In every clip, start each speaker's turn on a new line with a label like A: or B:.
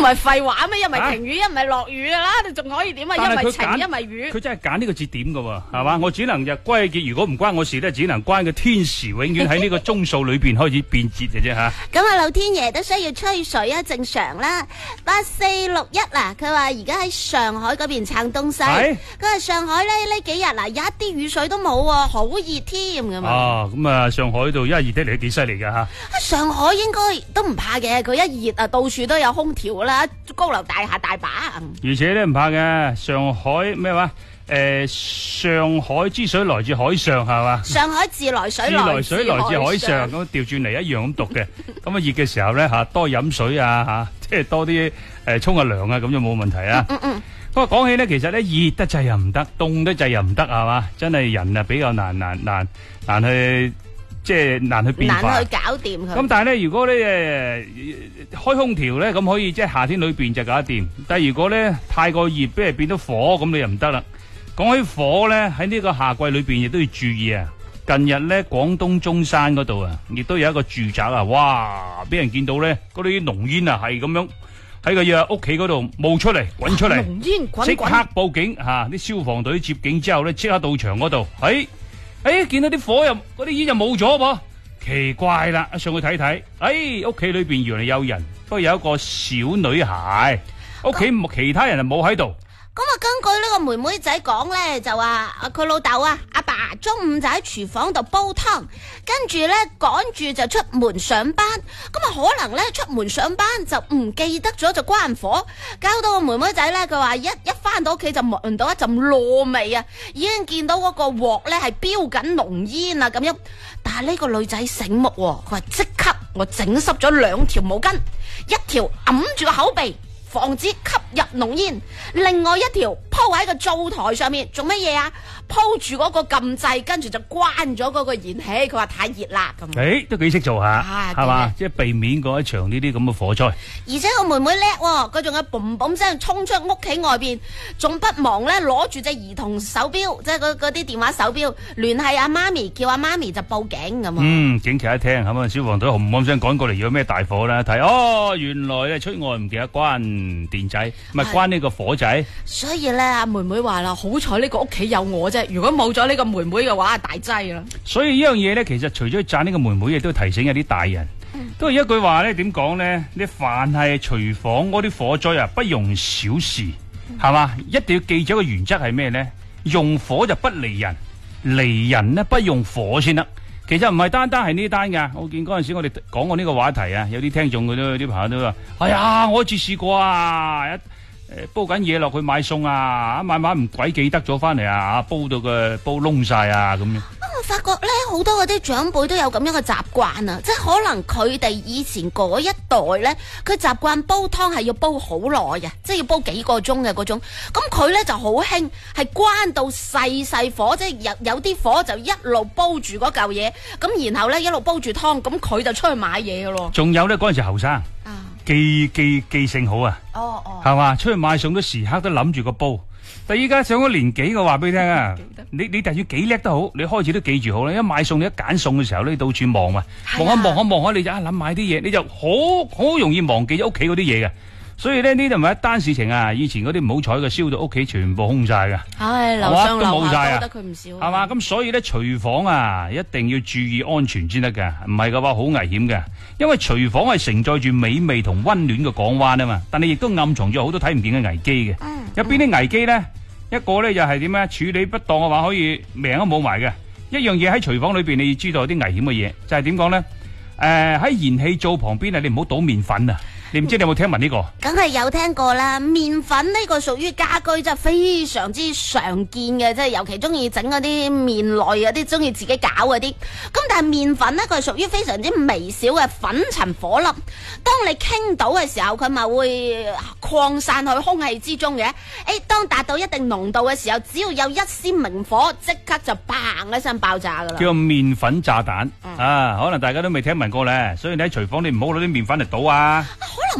A: 唔係廢話咩？一唔係晴雨，一唔係落雨噶啦，你仲可以點啊？一唔係晴，一唔係雨。
B: 佢真係揀呢個節點噶喎，係嘛？我只能就歸結，如果唔關我事咧，只能關個天時永遠喺呢個鐘數裏邊開始變節嘅啫吓。
A: 咁啊，老天爺都需要吹水啊，正常啦。8461嗱，佢話而家喺上海嗰邊撐東西，佢話上海咧呢幾日嗱一啲雨水都冇，好熱添咁啊。
B: 哦，咁啊，上海度一熱得嚟都幾犀利噶吓。
A: 上海應該都唔怕嘅，佢一熱啊，到處都有空調啦，高樓大廈大把。
B: 而且咧唔怕嘅，上海咩話？上海之水來自海上係嘛？
A: 上海自來水
B: 來自海上，咁調轉嚟一樣咁讀嘅。咁啊熱嘅時候咧吓，多飲水啊吓，即係多啲沖下涼啊，咁就冇問題啊。不過講起咧，其實咧熱得滯又唔得，凍得滯又唔得係嘛？真係人啊比較難去。即係難去變化，
A: 難去搞掂佢。
B: 咁但係咧，如果咧開空調咧，咁可以即係夏天裏邊就搞得掂。但係如果咧太過熱，俾人變到火，咁你又唔得啦。講起火咧，喺呢個夏季裏邊亦都要注意啊。近日咧，廣東中山嗰度啊，亦都有一個住宅啊，哇！俾人見到咧，嗰啲濃煙啊，係咁樣喺個屋企嗰度冒出嚟，滾出嚟，
A: 濃煙滾滾，
B: 即刻報警吓！啲消防隊接警之後咧，即刻到場嗰度，見到啲火又嗰啲煙就冇咗噃，奇怪啦！一上去睇睇，屋企裏邊原來有人，不過有一個小女孩，屋企其他人就冇喺度。
A: 咁啊，根據呢個妹妹仔講咧，就話佢老豆啊，阿爸中午就喺廚房度煲湯，跟住咧趕住就出門上班。咁啊，可能咧出門上班就唔記得咗就關火，搞到個妹妹仔咧，佢話一翻到屋企就聞到一陣燶味啊，已經見到嗰個鑊咧係飆緊濃煙啊咁樣。但係呢個女仔醒目，佢話即刻我整濕咗2條毛巾，一條揞住個口鼻，防止吸入濃煙，另外一條鋪喺個灶台上面，做乜嘢啊？鋪住嗰個撳掣，跟住就關咗嗰個燃氣。佢話太熱啦咁。
B: 都幾識做下，係嘛？即係避免嗰一場呢啲咁嘅火災。
A: 而且個妹妹叻，佢仲有嘣嘣聲衝出屋企外邊，仲不忘咧攞住隻兒童手錶，即係嗰啲電話手錶，聯繫阿媽咪，叫阿媽咪就報警咁。
B: 警旗一聽，咁啊消防隊轟轟聲趕過嚟，有咩大火啦？睇原來咧出外唔記得關電仔，咪關呢個火仔。
A: 所以咧，阿妹妹話啦，好彩呢個屋企有我啫。如果冇咗呢個妹妹嘅話，大劑啦。所以
B: 呢樣嘢咧，其實除咗讚呢個妹妹，亦都提醒有啲大人，都係一句話咧，點講咧？你凡係廚房嗰啲火災啊，不容小視，係嘛？一定要記住一個原則係咩咧？用火就不離人，離人呢不用火先得。其實唔係單單係呢單噶，我見嗰陣時我哋講過呢個話題啊，有啲聽眾佢都有啲朋友都話：哎呀，我一次試過啊！煲緊嘢落去買餸啊，慢慢唔鬼記得咗翻嚟啊，煲到個煲燶晒啊咁樣。我
A: 發覺咧，好多嗰啲長輩都有咁樣嘅習慣啊，即係可能佢哋以前嗰一代咧，佢習慣煲湯係要煲好耐嘅，即係要煲幾個鐘嘅嗰種。咁佢咧就好興，係關到細火，即係有啲火就一路煲住嗰嚿嘢，咁然後咧一路煲住湯，咁佢就出去買嘢嘅咯。
B: 仲有咧，嗰陣時後生。記性好啊，係嘛？出去買餸都時刻都諗住個煲。但係依家上咗年紀，我話俾你聽啊，你就算幾叻都好，你開始都記住好啦。一買餸，你一揀餸嘅時候咧，你到處望嘛，望下，你就諗買啲嘢，你就好容易忘記咗屋企嗰啲嘢嘅。所以咧呢度咪一單事情啊！以前嗰啲唔好彩嘅燒到屋企全部空晒㗎，
A: 樓上樓下
B: 都
A: 得佢唔少，
B: 係嘛？咁所以咧廚房啊一定要注意安全先得㗎，唔係嘅話好危險嘅。因為廚房係承載住美味同溫暖嘅港灣啊嘛，但係亦都暗藏咗好多睇唔見嘅危機嘅。有邊啲危機咧？一個咧就係點咧？處理不當嘅話可以命都冇埋嘅。一樣嘢喺廚房裏邊你要知道有啲危險嘅嘢，就係點講咧？喺燃氣灶旁邊啊，你唔好倒麵粉啊！你唔知你有冇聽聞呢個？梗係有聽過啦，麵粉呢個屬於家居，真係非常之常見嘅，即係尤其中意整嗰啲麵類嗰啲，中意自己搞嗰啲。咁但係麵粉呢，佢係屬於非常之微小嘅粉塵火粒。當你傾倒嘅時候，佢咪會擴散去空氣之中嘅。當達到一定濃度嘅時候，只要有一絲明火，即刻就砰一聲爆炸噶啦。叫麵粉炸彈啊！可能大家都未聽聞過咧，所以你喺廚房你唔好攞啲麵粉嚟倒啊。可能北方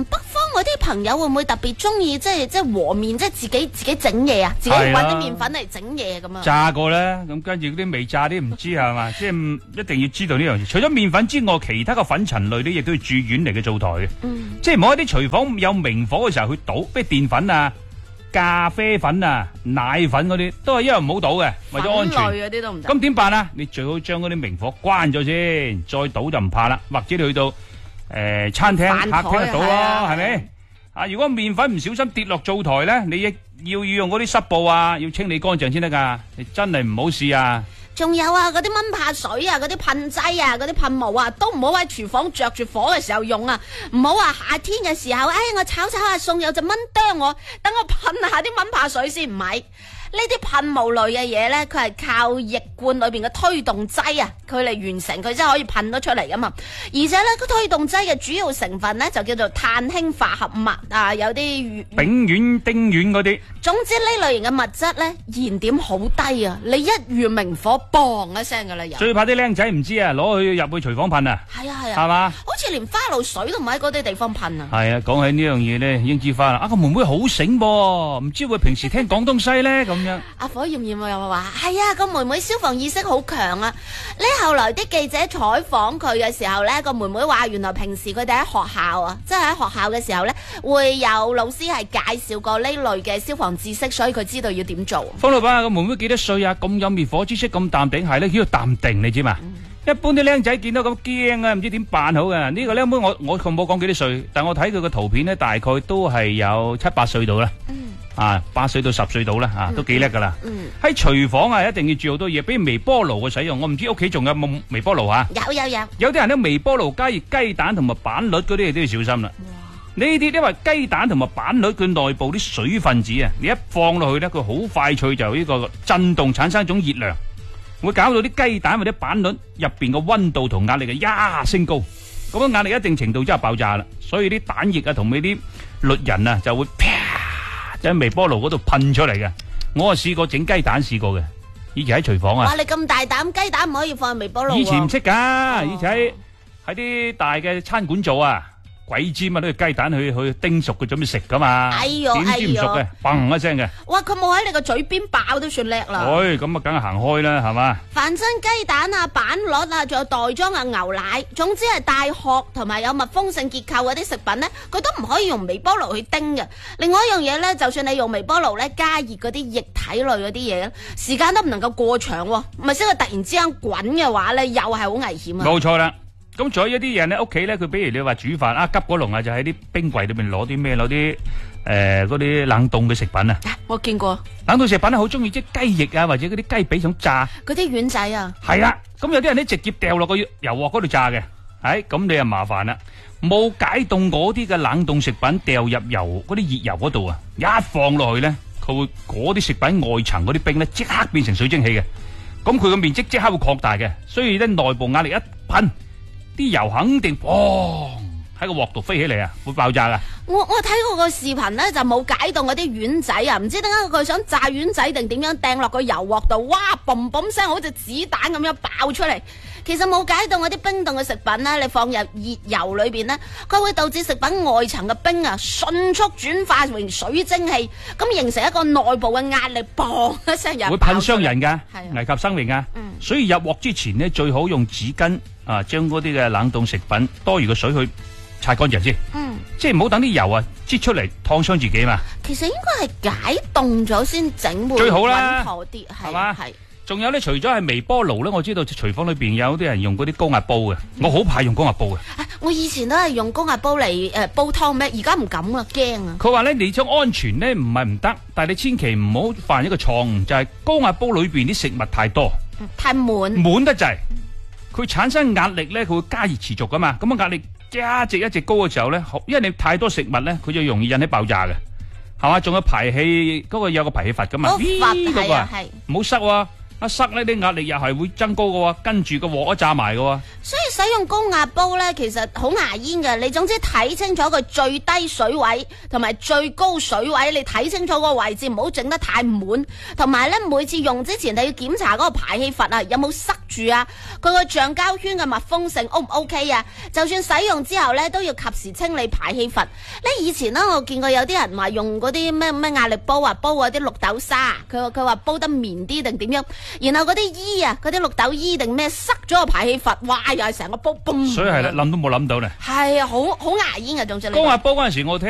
A: 我啲朋友會唔會特別中意即係和面，即係自己整嘢啊？自己揾啲麵粉嚟整嘢咁啊？
B: 炸過啦，咁跟住嗰啲未炸啲唔知係嘛，即係一定要知道呢樣嘢。除咗麵粉之外，其他嘅粉塵類咧，亦都要住遠離嘅灶台嘅。即係唔好喺啲廚房有明火嘅時候去倒，譬如澱粉啊、咖啡粉啊、奶粉嗰啲，都係一樣唔好倒嘅，為咗安全。
A: 粉類嗰啲都唔得。
B: 咁點辦啊？你最好將嗰啲明火關咗先，再倒就唔怕啦。或者你去到餐廳客廳就倒咯，係咪？啊，如果麵粉唔小心跌落灶台咧，你亦要用嗰啲濕布啊，要清理乾淨先得噶。你真係唔好試啊！
A: 仲有啊，嗰啲蚊怕水啊，嗰啲噴劑啊，嗰啲噴霧啊，都唔好喺廚房着住火嘅時候用啊！唔好話夏天嘅時候，我炒下餸有隻蚊啄我，等我噴下啲蚊怕水先，唔係。呢啲噴霧類嘅嘢呢，佢係靠液罐裏邊嘅推動劑啊，佢嚟完成，佢真係可以噴得出嚟噶嘛。而且呢，個推動劑嘅主要成分呢，就叫做碳氫化合物啊，有啲
B: 丙烷、丁烷嗰啲。總
A: 之呢類型嘅物質呢，燃點好低啊，你一遇明火，嘣一聲噶啦又。
B: 最怕啲僆仔唔知啊，攞去入去廚房噴啊。
A: 係啊係啊，
B: 係嘛？
A: 好似連花露水都唔喺嗰啲地方噴啊。
B: 係啊，講起呢樣嘢呢，英之花啦，個妹妹好醒噃，唔知會平時聽廣東西呢咁樣。
A: 阿火焰焰又話係啊，個妹妹消防意識好強啊！呢後來啲記者採訪佢嘅時候呢，個妹妹話原來平時佢哋喺學校啊，即係喺學校嘅時候呢，會有老師係介紹過呢類嘅消防知識，所以佢知道要點做。方老闆，個妹妹幾多歲啊？咁有滅火知識，咁淡定，係呢叫做淡定，你知嘛？一般啲僆仔見到咁驚啊，唔知點辦好嘅。呢個僆妹我冇講幾多歲，但我睇佢個圖片呢，大概都係有7、8歲到啦。8歲到10歲到啦，都幾叻噶啦。喺廚房啊，一定要注好多嘢，比如微波爐嘅使用。我唔知屋企仲有冇微波爐啊？有啲人咧微波爐加熱雞蛋同埋板栗嗰啲都要小心啦。呢啲因為雞蛋同埋板栗佢內部啲水分子啊，你一放落去咧，佢好快脆就呢個震動產生一種熱量，會搞到啲雞蛋或者板栗入邊嘅溫度同壓力嘅升高，咁樣壓力一定程度之後爆炸啦。所以啲蛋液啊同埋啲栗仁啊就會喺微波爐嗰度噴出嚟嘅。我啊試過整雞蛋試過嘅，以前喺廚房啊。哇！你咁大膽，雞蛋唔可以放喺微波爐。
B: 以前唔識噶，以前喺啲大嘅餐館做啊，鬼知乜都要雞蛋去叮熟佢準備食噶嘛。點知唔熟嘅，砰一聲嘅。哇！
A: 佢冇喺你個嘴邊爆都算叻啦。
B: 咁啊，梗係行開啦，係嘛？
A: 凡真雞蛋啊、板栗啊，仲有袋裝啊牛奶，總之係帶殼同埋有密封性結構嗰啲食品呢，佢都唔可以用微波爐去叮嘅。另外一樣嘢呢，就算你用微波爐呢加熱嗰啲液體類嗰啲嘢，時間都唔能夠過長，咪先佢突然之間滾嘅話呢，又係好危險啊！
B: 冇錯啦。咁仲有一啲人咧，屋企咧，佢比如你話煮飯啊，急嗰籠啊，就喺啲冰櫃裏邊攞啲咩，攞啲嗰啲冷凍嘅食品啊。
A: 我見過
B: 冷凍食品咧，好中意即係雞翼啊，或者嗰啲雞髀想炸。
A: 嗰啲丸仔啊。係
B: 啦，咁有啲人咧直接掉落個油鑊嗰度炸嘅，咁你又麻煩啦。冇解凍嗰啲嘅冷凍食品掉入油嗰啲熱油嗰度啊，一放落去咧，佢會嗰啲食品外層嗰啲冰咧即刻變成水蒸氣嘅，咁佢個面積即刻會擴大嘅，所以咧內部壓力一噴。啲油肯定喺個鑊度飛起嚟啊，會爆炸噶。
A: 我睇過個視頻咧，就冇解凍嗰啲丸仔啊，唔知點解佢想炸丸仔定點樣掟落個油鑊度，哇嘣嘣聲，好似子彈咁樣爆出嚟。其實冇解凍嗰啲冰凍嘅食品咧，你放入熱油裏邊咧，佢會導致食品外層嘅冰啊迅速轉化成水蒸氣，咁形成一個內部嘅壓力，嘣一聲又會
B: 噴傷人噶，危及生命噶。所以入鑊之前呢，最好用紙巾啊，將嗰啲嘅冷凍食品多餘嘅水去擦乾淨先。即係唔好等啲油啊擠出嚟燙傷自己嘛。
A: 其實應該係解凍咗先整會
B: 最好啦，
A: 穩妥啲係
B: 嘛？仲有咧，除咗係微波爐咧，我知道廚房裏邊有啲人用嗰啲高壓煲嘅，我好怕用高壓煲嘅。
A: 我以前都係用高壓煲嚟煲湯咩，而家唔敢啊，驚啊！
B: 佢話咧，你想安全咧唔係唔得，但係你千祈唔好犯一個錯誤，就係高壓煲裏邊啲食物太多，
A: 太滿
B: 得滯，佢產生壓力咧，佢會加熱持續噶嘛。咁啊壓力一直高嘅時候咧，因為你太多食物咧，佢就容易引起爆炸嘅，係嘛？仲有排氣嗰個有個排氣閥噶嘛，
A: 係啊係，
B: 唔好塞喎。 一塞呢啲壓力又係會增高嘅，跟住個鑊都炸埋嘅。
A: 所以使用高壓煲呢，其實好牙煙嘅。你總之睇清楚佢最低水位同埋最高水位，你睇清楚個位置，唔好整得太滿。同埋呢，每次用之前你要檢查嗰個排氣閥啊，有冇塞住啊？佢個橡膠圈嘅密封性 O 唔 OK 啊？就算使用之後呢，都要及時清理排氣閥。呢以前呢，我見過有啲人話用嗰啲咩壓力煲啊，煲嗰啲綠豆沙，佢話煲得綿啲定點樣？然後嗰啲衣啊，嗰啲綠豆衣定咩塞咗個排氣閥，哇！又係成個煲崩。
B: 所以係啦，諗都冇諗到咧。
A: 係啊，好牙煙嘅，總之。
B: 高壓煲嗰陣時我聽